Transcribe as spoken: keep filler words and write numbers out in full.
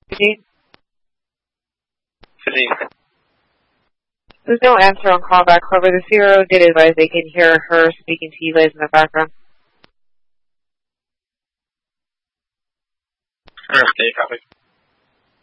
fifteen? fifteen. There's no answer on callback. However, the C R O did advise they can hear her speaking to you guys in the background. Okay, copy.